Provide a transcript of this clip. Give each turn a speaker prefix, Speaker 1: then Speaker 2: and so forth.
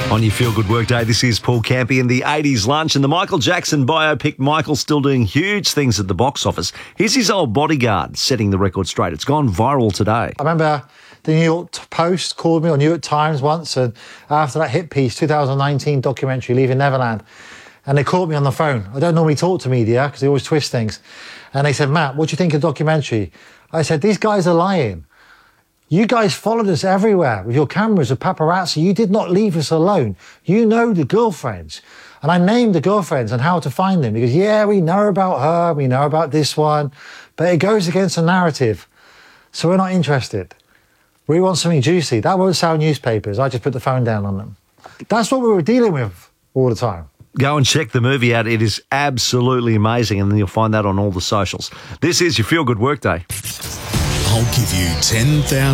Speaker 1: On your Feel Good Workday, this is Paul Campy in the 80s lunch, and the Michael Jackson biopic Michael still doing huge things at the box office. Here's his old bodyguard setting the record straight. It's gone viral today.
Speaker 2: I remember the New York Post called me, or New York Times once, and after that hit piece, 2019 documentary, Leaving Neverland, and they called me on the phone. I don't normally talk to media because they always twist things. And they said, Matt, what do you think of the documentary? I said, these guys are lying. You guys followed us everywhere with your cameras, with paparazzi. You did not leave us alone. You know the girlfriends. And I named the girlfriends and how to find them. Because, yeah, we know about her, we know about this one, but it goes against the narrative. So we're not interested. We want something juicy. That won't sell newspapers. I just put the phone down on them. That's what we were dealing with all the time.
Speaker 1: Go and check the movie out. It is absolutely amazing, and then you'll find that on all the socials. This is your Feel Good Workday.
Speaker 3: I'll give you 10,000